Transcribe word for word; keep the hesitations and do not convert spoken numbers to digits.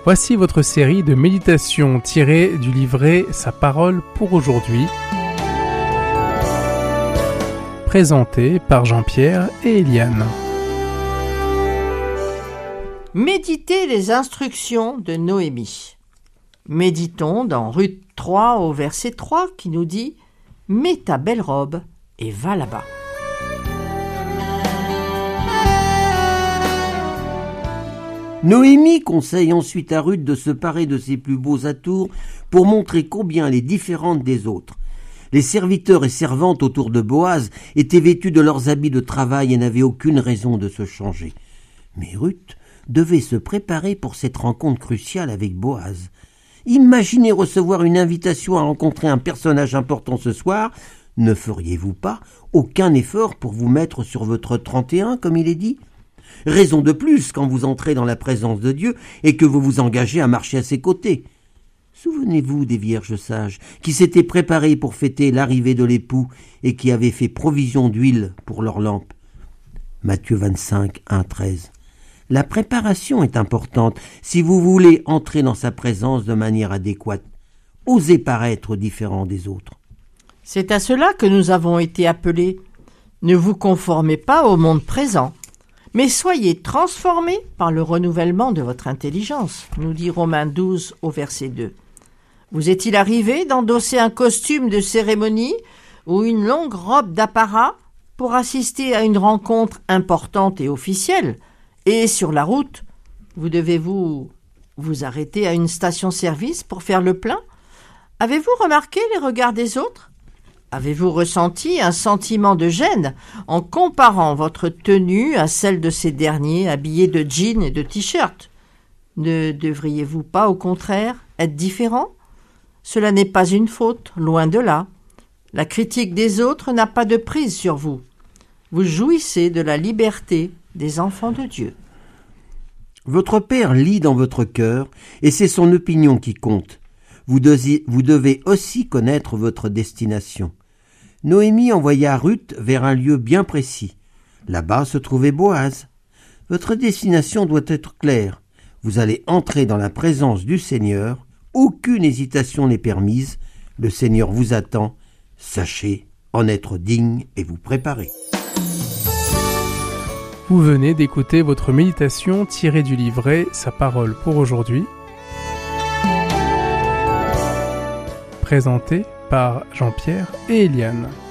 Voici votre série de méditations tirées du livret Sa parole pour aujourd'hui, présentée par Jean-Pierre et Eliane. Méditez les instructions de Noémie. Méditons dans Ruth trois au verset trois qui nous dit « Mets ta belle robe et va là-bas ». Noémie conseille ensuite à Ruth de se parer de ses plus beaux atours pour montrer combien elle est différente des autres. Les serviteurs et servantes autour de Boaz étaient vêtus de leurs habits de travail et n'avaient aucune raison de se changer. Mais Ruth devait se préparer pour cette rencontre cruciale avec Boaz. Imaginez recevoir une invitation à rencontrer un personnage important ce soir. Ne feriez-vous pas aucun effort pour vous mettre sur votre trente et un, comme il est dit ? Raison de plus quand vous entrez dans la présence de Dieu et que vous vous engagez à marcher à ses côtés. Souvenez-vous des vierges sages qui s'étaient préparées pour fêter l'arrivée de l'époux et qui avaient fait provision d'huile pour leurs lampes. Matthieu vingt-cinq, un à treize. La préparation est importante si vous voulez entrer dans sa présence de manière adéquate. Osez paraître différent des autres. C'est à cela que nous avons été appelés. Ne vous conformez pas au monde présent, mais soyez transformés par le renouvellement de votre intelligence, nous dit Romains douze au verset deux. Vous est-il arrivé d'endosser un costume de cérémonie ou une longue robe d'apparat pour assister à une rencontre importante et officielle, et sur la route, vous devez-vous vous arrêter à une station-service pour faire le plein ? Avez-vous remarqué les regards des autres ? Avez-vous ressenti un sentiment de gêne en comparant votre tenue à celle de ces derniers habillés de jeans et de t-shirt ? Ne devriez-vous pas, au contraire, être différent ? Cela n'est pas une faute, loin de là. La critique des autres n'a pas de prise sur vous. Vous jouissez de la liberté des enfants de Dieu. Votre Père lit dans votre cœur et c'est son opinion qui compte. Vous devez, vous devez aussi connaître votre destination. Noémie envoya Ruth vers un lieu bien précis. Là-bas se trouvait Boaz. Votre destination doit être claire. Vous allez entrer dans la présence du Seigneur. Aucune hésitation n'est permise. Le Seigneur vous attend. Sachez en être digne et vous préparer. Vous venez d'écouter votre méditation tirée du livret Sa parole pour aujourd'hui, présentée par Jean-Pierre et Eliane.